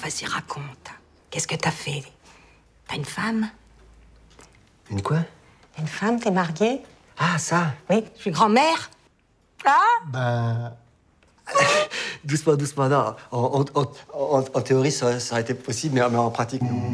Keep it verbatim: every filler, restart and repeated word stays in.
vas-y, raconte. Qu'est-ce que t'as fait? T'as une femme? Une quoi? Une femme, t'es mariée? Ah, ça. Oui, je suis grand-mère. Ah? Bah... doucement, doucement, non. En, en, en, en- en théorie, ça, ça aurait été possible, mais, mais en pratique, non.